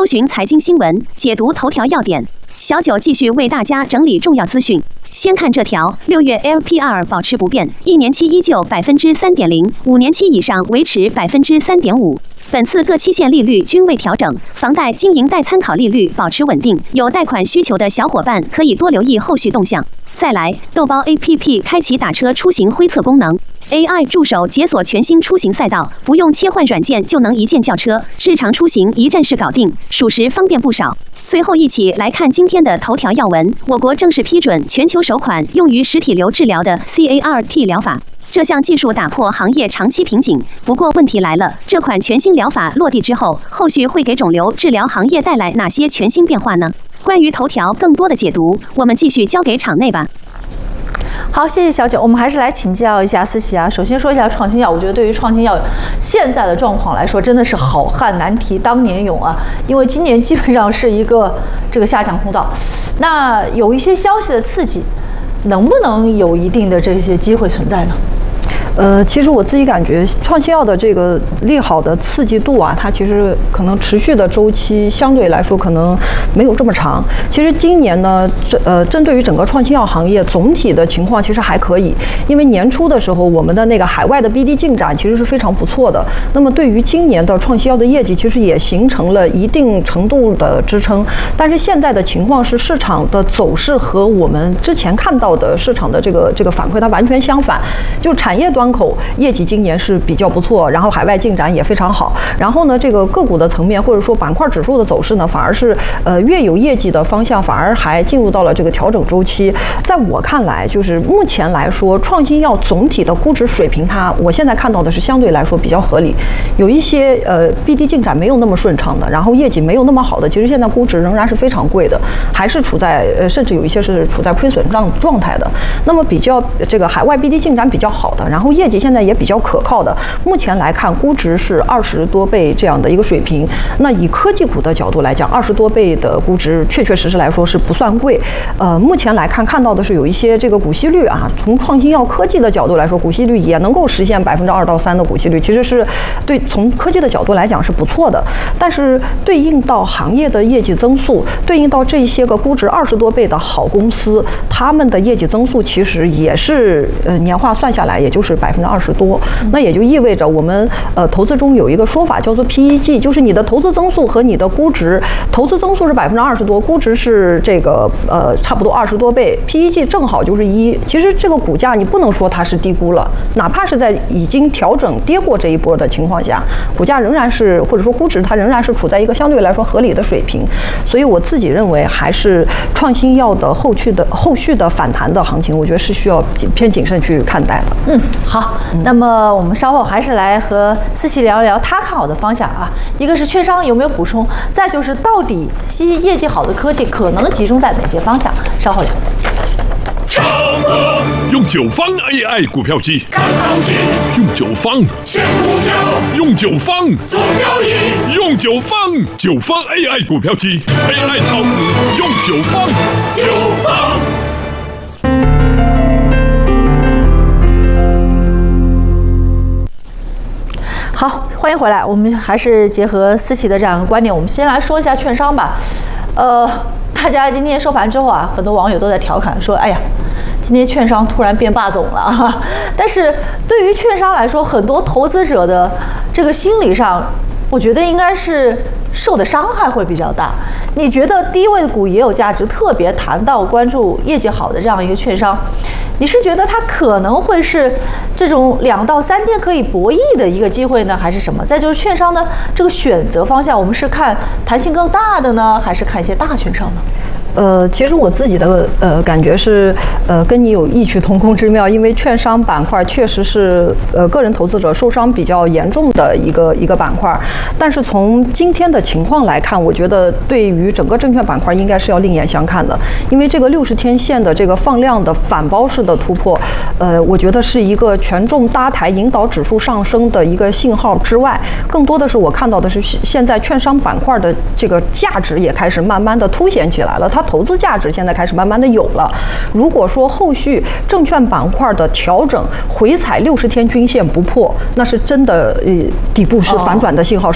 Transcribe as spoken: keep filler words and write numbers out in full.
寻财经新闻，解读头条要点。小九继续为大家整理重要资讯。先看这条：六月 L P R 保持不变，一年期依旧百分之三点零，五年期以上维持百分之三点五。本次各期限利率均未调整，房贷经营贷参考利率保持稳定。有贷款需求的小伙伴可以多留意后续动向。再来，豆包 A P P 开启打车出行灰测功能。A I 助手解锁全新出行赛道，不用切换软件就能一键叫车，日常出行一站式搞定，属实方便不少。最后一起来看今天的头条要闻：我国正式批准全球首款用于实体瘤治疗的 C A R T 疗法。这项技术打破行业长期瓶颈，不过问题来了，这款全新疗法落地之后，后续会给肿瘤治疗行业带来哪些全新变化呢？关于头条更多的解读，我们继续交给场内吧。 好，谢谢小九。我们还是来请教一下思琪啊。首先说一下创新药，我觉得对于创新药现在的状况来说，真的是好汉难提当年勇啊。因为今年基本上是一个这个下降通道，那有一些消息的刺激，能不能有一定的这些机会存在呢？ 呃，其实我自己感觉创新药的这个利好的刺激度啊，它其实可能持续的周期相对来说可能没有这么长。其实今年呢，这呃针对于整个创新药行业总体的情况其实还可以，因为年初的时候我们的那个海外的 B D 进展其实是非常不错的。那么对于今年的创新药的业绩，其实也形成了一定程度的支撑。但是现在的情况是市场的走势和我们之前看到的市场的这个这个反馈它完全相反，就产业端口业绩今年是比较不错，然后海外进展也非常好。然后呢，这个个股的层面或者说板块指数的走势呢，反而是呃越有业绩的方向，反而还进入到了这个调整周期。在我看来，就是目前来说，创新药总体的估值水平它，我现在看到的是相对来说比较合理。有一些呃 B D 进展没有那么顺畅的，然后业绩没有那么好的，其实现在估值仍然是非常贵的，还是处在呃甚至有一些是处在亏损状状态的。那么比较这个海外 B D 进展比较好的，然后业绩现在也比较可靠的，目前来看估值是二十多倍这样的一个水平。那以科技股的角度来讲，二十多倍的估值确确实实来说是不算贵。呃，目前来看看到的是有一些这个股息率啊，从创新药科技的角度来说，股息率也能够实现百分之二到三的股息率，其实是对从科技的角度来讲是不错的。但是对应到行业的业绩增速，对应到这些个估值二十多倍的好公司，他们的业绩增速其实也是呃年化算下来也就是百分之二十多。那也就意味着我们呃投资中有一个说法叫做 P E G， 就是你的投资增速和你的估值，投资增速是百分之二十多，估值是这个呃差不多二十多倍 ，P E G 正好就是一。其实这个股价你不能说它是低估了，哪怕是在已经调整跌过这一波的情况下，股价仍然是或者说估值它仍然是处在一个相对来说合理的水平。所以我自己认为还是创新药的后续的后续的反弹的行情，我觉得是需要偏谨慎去看待的。 嗯，好，嗯、那么我们稍后还是来和思琪聊一聊他看好的方向啊。一个是券商有没有补充，再就是到底业绩好的科技可能集中在哪些方向，稍后聊。 用九方 A I 股票机看行情， 用九方选股票， 用九方做交易， 用九方九方 A I 股票机 A I 炒股用九方九方。 好，欢迎回来。我们还是结合思琪的这样一个观点，我们先来说一下券商吧。呃，大家今天收盘之后啊，很多网友都在调侃说：“哎呀，今天券商突然变霸总了啊！”但是对于券商来说，很多投资者的这个心理上，我觉得应该是受的伤害会比较大。你觉得低位股也有价值？特别谈到关注业绩好的这样一个券商，你是觉得它可能会是这种两到三天可以博弈的一个机会呢，还是什么？再就是券商呢，这个选择方向，我们是看弹性更大的呢，还是看一些大券商呢？ 呃，其实我自己的呃感觉是，呃，跟你有异曲同工之妙，因为券商板块确实是呃个人投资者受伤比较严重的一个一个板块。但是从今天的情况来看，我觉得对于整个证券板块应该是要另眼相看的，因为这个六十天线的这个放量的反包式的突破，呃，我觉得是一个权重搭台引导指数上升的一个信号之外，更多的是我看到的是现在券商板块的这个价值也开始慢慢的凸显起来了。它投资价值现在开始慢慢的有了。如果说后续证券板块的调整回踩六十天均线不破，那是真的呃底部是反转的信号，是